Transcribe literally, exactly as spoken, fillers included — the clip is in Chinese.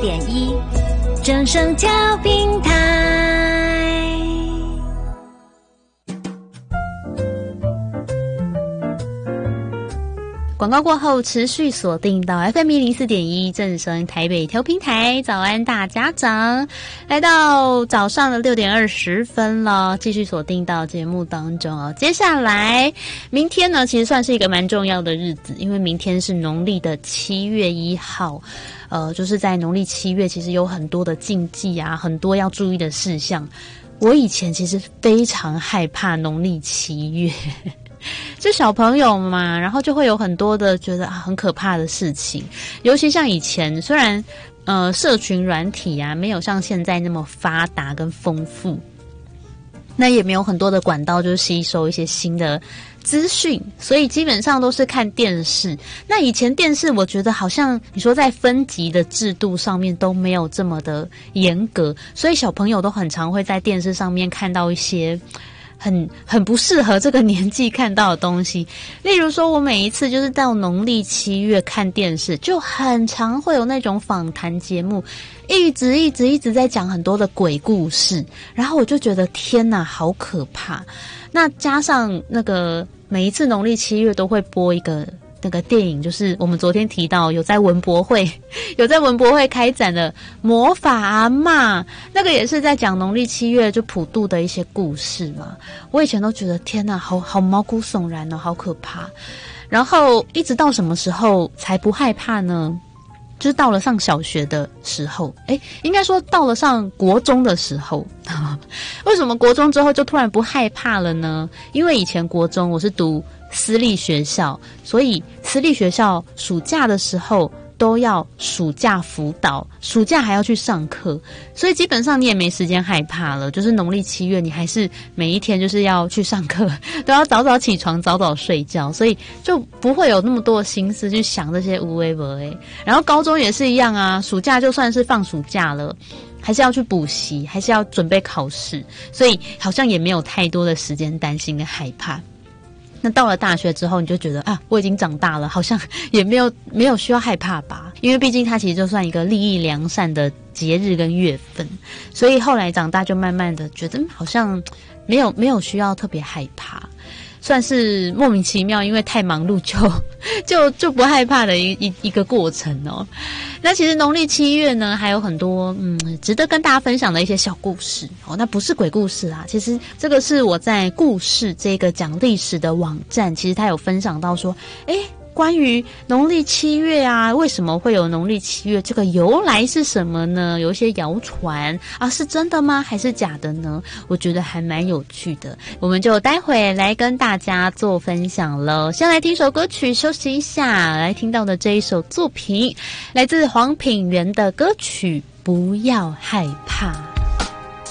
点一，正声调频台。广告过后，持续锁定到 F M 一零四点一正声台北调频台。早安，大家长，来到早上的六点二十分了，继续锁定到节目当中哦。接下来，明天呢，其实算是一个蛮重要的日子，因为明天是农历的七月一号。呃，就是在农历七月，其实有很多的禁忌啊，很多要注意的事项。我以前其实非常害怕农历七月。就小朋友嘛，然后就会有很多的觉得啊很可怕的事情，尤其像以前虽然呃社群软体啊没有像现在那么发达跟丰富，那也没有很多的管道就是吸收一些新的资讯，所以基本上都是看电视。那以前电视我觉得好像你说在分级的制度上面都没有这么的严格，所以小朋友都很常会在电视上面看到一些很很不适合这个年纪看到的东西。例如说我每一次就是到农历七月看电视，就很常会有那种访谈节目，一直一直一直在讲很多的鬼故事，然后我就觉得天哪，好可怕。那加上那个每一次农历七月都会播一个那个电影，就是我们昨天提到有在文博会有在文博会开展的魔法阿嬷，那个也是在讲农历七月就普渡的一些故事嘛。我以前都觉得天哪，好好毛骨悚然哦，好可怕。然后一直到什么时候才不害怕呢？就是到了上小学的时候，诶，应该说到了上国中的时候。为什么国中之后就突然不害怕了呢？因为以前国中我是读私立学校，所以私立学校暑假的时候都要暑假辅导，暑假还要去上课，所以基本上你也没时间害怕了。就是农历七月你还是每一天就是要去上课，都要早早起床早早睡觉，所以就不会有那么多的心思去想这些无为不为。然后高中也是一样啊，暑假就算是放暑假了，还是要去补习，还是要准备考试，所以好像也没有太多的时间担心跟害怕。那到了大学之后，你就觉得啊，我已经长大了，好像也没有没有需要害怕吧，因为毕竟它其实就算一个利益良善的节日跟月份，所以后来长大就慢慢的觉得好像没有没有需要特别害怕，算是莫名其妙，因为太忙碌就就就不害怕的一一一个过程哦。那其实农历七月呢，还有很多嗯值得跟大家分享的一些小故事哦。那不是鬼故事啊，其实这个是我在故事这个讲历史的网站，其实它有分享到说，诶，关于农历七月啊，为什么会有农历七月？这个由来是什么呢？有一些谣传啊，是真的吗？还是假的呢？我觉得还蛮有趣的，我们就待会来跟大家做分享了。先来听首歌曲休息一下，来听到的这一首作品来自黄品源的歌曲《不要害怕》。